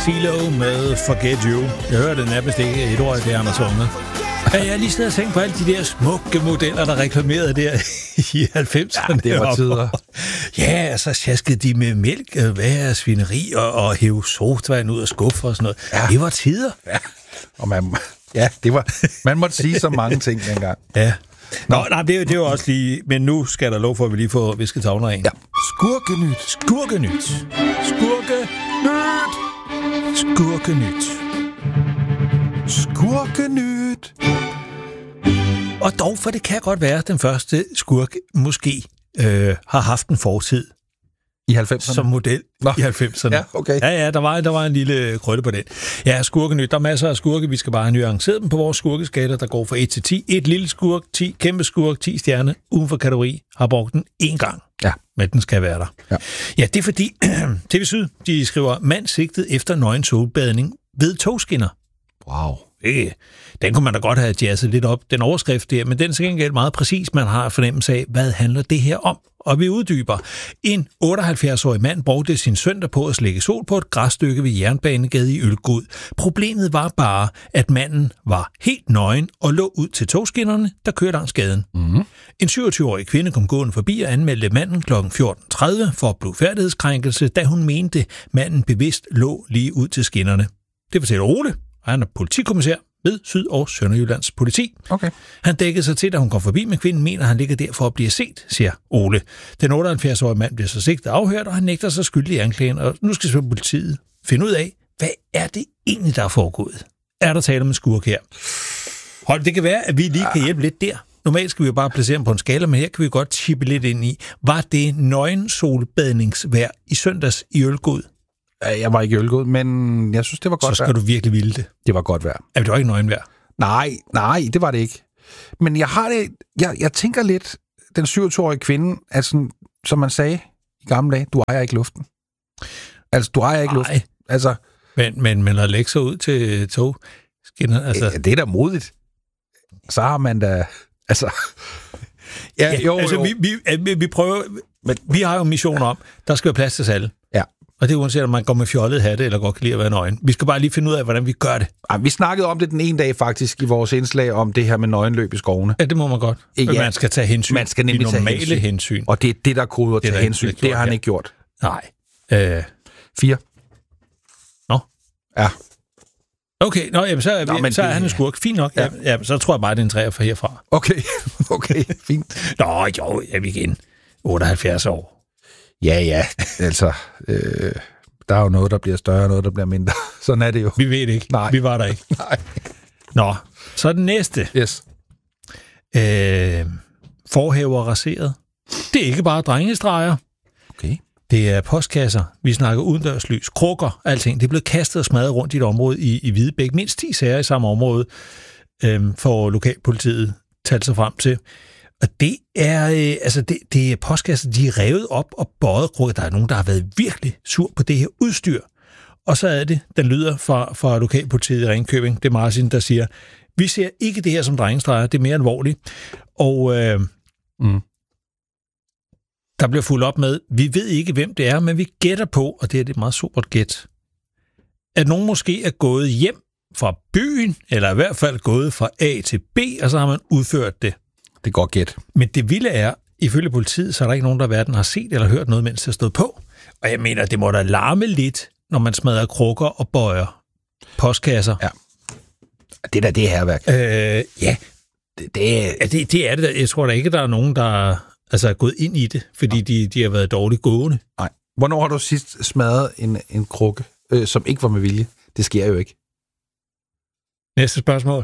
CeeLo med Forget You. Jeg hørte nærmest ikke et ord af det, han har sunget. Jeg har lige siddet og tænkt på alle de der smukke modeller, der reklamerede der i 90'erne. Ja, det var tider. Ja, så sjaskede de med mælk, svineri og hæve sodavand ud af skuffer og sådan noget. Ja. Det var tider. Ja, og man måtte sige så mange ting dengang. Ja. Nej, det er jo også lige... Men nu skal der lov for, at vi lige får visket tavler ind. Ja. Skurkenyt. Og dog, for det kan godt være, at den første skurk måske har haft en fortid. I 90'erne? Som model i 90'erne. Ja, okay. Ja, der var en lille krølle på den. Ja, skurkenyt. Der er masser af skurke. Vi skal bare have nuanceret dem på vores skurkeskala, der går fra 1 til 10. Et lille skurk, 10 kæmpe skurk, 10 stjerner. Uden for kategori har brugt den én gang. Ja. Men den skal være der. Ja, det er fordi TV Syd, de skriver, mand sigtet efter nøgen solbadning ved togskinner. Wow. Den kunne man da godt have jazzet lidt op, den overskrift der, men den er til gengæld meget præcis, man har fornemmelse af, hvad handler det her om? Og vi uddyber. En 78-årig mand brugte sin søndag på at slække sol på et græsstykke ved Jernbanegade i Ølgod. Problemet var bare, at manden var helt nøgen og lå ud til togskinnerne, der kørte langs gaden. Mm-hmm. En 27-årig kvinde kom gående forbi og anmeldte manden kl. 14.30 for blufærdighedskrænkelse, da hun mente, manden bevidst lå lige ud til skinnerne. Det fortæller Ole, og han er politikommissær ved Syd- og Sønderjyllands politi. Okay. Han dækkede sig til, da hun kom forbi, men kvinden mener, at han ligger der for at blive set, siger Ole. Den 78-årige mand bliver så sigtet afhørt, og han nægter sig skyldig i anklagen, og nu skal så politiet finde ud af, hvad er det egentlig, der er foregået? Er der tale om en skurk her? Hold, det kan være, at vi lige kan hjælpe lidt der. Normalt skal vi jo bare placere dem på en skala, men her kan vi godt chippe lidt ind i. Var det nøgen solbadningsvejr i søndags i Ølgod? Jeg var ikke i Ølgod, men jeg synes, det var godt vejr. Så skal du virkelig ville det. Det var godt vejr. Det var ikke nøgenvejr? Nej, det var det ikke. Men jeg tænker lidt, den 27-årige kvinde, altså, som man sagde i gamle dage, du ejer ikke luften. Altså, du ejer ikke luften. Altså, men at lægge sig ud til togskinner, altså... Det er da modigt. Så har man da... Altså... Vi prøver... Men vi har jo en mission om, der skal være plads til alle. Ja. Og det er uanset, om man går med fjollet hatte, eller godt kan lide at være nøgen. Vi skal bare lige finde ud af, hvordan vi gør det. Vi snakkede om det den ene dag faktisk i vores indslag om det her med nøgenløb i skovene. Ja, det må man godt. Men man skal tage hensyn. Man skal nemlig tage normale hensyn. Og det er det, der koder til hensyn. Det har han ikke gjort. Nej. 4. Nå. Ja. Okay, så er han en skurk. Fint nok. Ja, så tror jeg bare, det er en 3 for herfra. Okay, fint. Vi igen. 78 år. Ja, altså, der er jo noget, der bliver større, og noget, der bliver mindre. Sådan er det jo. Vi ved det ikke. Nej. Vi var der ikke. Nej. Nå, så den næste. Yes. Forhæver raseret. Det er ikke bare drengestreger. Okay. Det er postkasser. Vi snakker udendørslys, krukker, alting. Det er blevet kastet og smadret rundt i et område i Hvidebæk. Mindst 10 sager i samme område for lokalpolitiet talt sig frem til. Og det er, det er postkasser, de er revet op og bøjet krukker. Der er nogen, der har været virkelig sur på det her udstyr. Og så er det, den lyder fra lokalpolitiet i Ringkøbing. Det er Martin, der siger, vi ser ikke det her som drengestreger, det er mere alvorligt. Og der bliver fuldt op med, vi ved ikke, hvem det er, men vi gætter på, og det er et meget supert gæt, at nogen måske er gået hjem fra byen, eller i hvert fald gået fra A til B, og så har man udført det. Det går gæt. Men det vilde er, ifølge politiet, så er der ikke nogen, der hverken har set eller hørt noget, mens det stod på. Og jeg mener, det må da larme lidt, når man smadrer krukker og bøjer postkasser. Ja. Det er hærværk. Ja. Det er det. Jeg tror da ikke, der er nogen, der er gået ind i det, fordi de har været dårligt gående. Nej. Hvornår har du sidst smadret en krukke, som ikke var med vilje? Det sker jo ikke. Næste spørgsmål.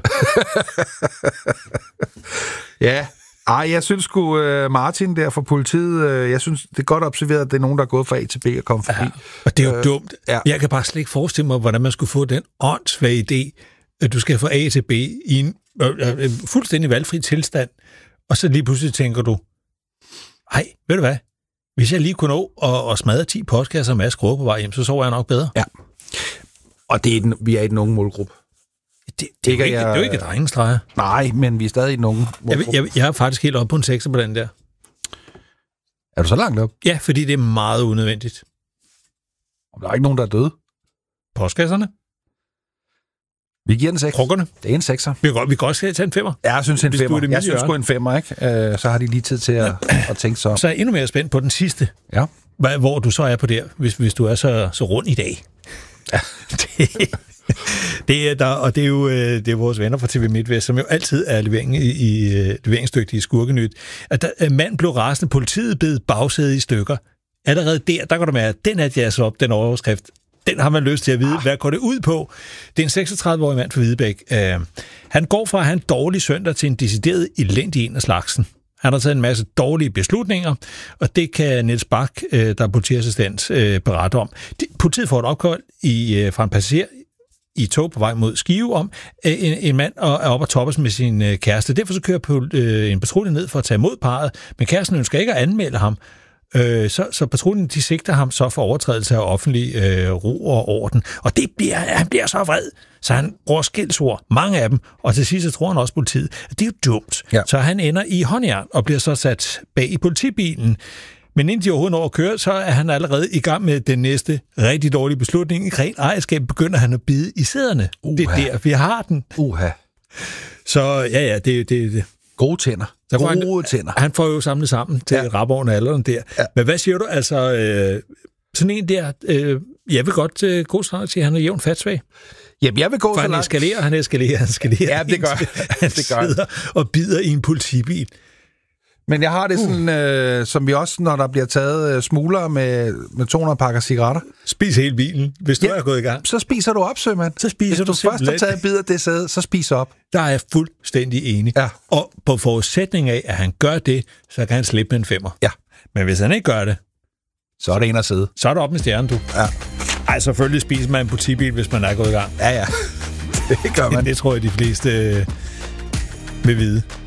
Ja. Jeg synes sgu Martin der fra politiet, jeg synes, det er godt observeret, at det er nogen, der er gået fra A til B og kommet forbi. Ja, og det er jo dumt. Ja. Jeg kan bare slet ikke forestille mig, hvordan man skulle få den åndssvage idé, at du skal fra A til B i en fuldstændig valgfri tilstand, og så lige pludselig tænker du, ej, ved du hvad? Hvis jeg lige kunne nå at smadre 10 postkasser og masse krukker på vej hjem, så sover jeg nok bedre. Ja. Og vi er i den unge målgruppe. Det er jo ikke drengestreger. Nej, men vi er stadig i den unge målgruppe. Jeg er faktisk helt oppe på en 6 på den der. Er du så langt op? Ja, fordi det er meget unødvendigt. Der er ikke nogen, der er døde? Postkasserne. Vi giver den 6. Krukkerne. Det er en 6'er. Vi kan også tage en 5'er. Ja, jeg synes en 5'er. Jeg synes sgu en 5'er, ikke? Så har de lige tid til at tænke sig op. Så er jeg endnu mere spændt på den sidste. Ja. Hvor du så er på der, hvis du er så rund i dag. Ja. Det er jo det er vores venner fra TV MidtVest, som jo altid er leveringsdygtige skurkenyt. At mand blev rasende, politiet bed bagsædet i stykker. Allerede der kan du mærke, at den er jazz op, den overskrift. Den har man lyst til at vide. Hvad går det ud på? Det er en 36-årig mand fra Hvidebæk. Han går fra at have en dårlig søndag til en decideret elendig en af slagsen. Han har taget en masse dårlige beslutninger, og det kan Niels Bak, der er politiassistent, berette om. Politiet får et opkald fra en passager i tog på vej mod Skive om, en mand er oppe og toppes med sin kæreste. Derfor så kører en patrulje ned for at tage imod parret, men kæresten ønsker ikke at anmelde ham. Så patruljen, de sigter ham så for overtrædelse af offentlig ro og orden. Og han bliver så vred, så han bruger skældsord, mange af dem, og til sidst så tror han også politiet. Det er jo dumt. Ja. Så han ender i håndjern og bliver så sat bag i politibilen. Men inden de overhovedet når at køre, så er han allerede i gang med den næste rigtig dårlige beslutning. I ren ejerskab begynder han at bide i sæderne. Det er der, vi har den. Så ja, det gode tænder. Gode tænder. Han får jo samlet sammen til rapåren og alderen der. Ja. Men hvad siger du? Altså, sådan en der, jeg vil godt gå så langt til, at han er jævnt fatsvag. Jamen, jeg vil gå så langt. Han eskalerer. Ja, det gør han. Sidder og bider i en politibil. Men jeg har det sådan, som vi også, når der bliver taget smugler med 200 pakker cigaretter. Spis hele bilen, hvis du er gået i gang. Så spiser du op, sømand. Så spiser hvis du først har taget en bid af det sæde, så spiser op. Der er jeg fuldstændig enig. Ja. Og på forudsætning af, at han gør det, så kan han slippe med en 5'er. Ja. Men hvis han ikke gør det, så er det en at sidde. Så er det op med stjernen, du. Ja. Ej, selvfølgelig spiser man en politibil, hvis man er gået i gang. Ja. Det gør man. Det tror jeg, de fleste vil vide.